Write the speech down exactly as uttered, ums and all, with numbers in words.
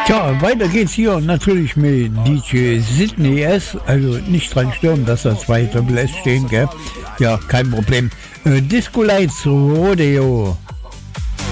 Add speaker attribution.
Speaker 1: Tja, weiter geht's hier natürlich mit D J Sydney S. Also nicht dran stören, dass da zwei Doppel S stehen, gell? Ja, kein Problem. Äh, Disco Lights Rodeo.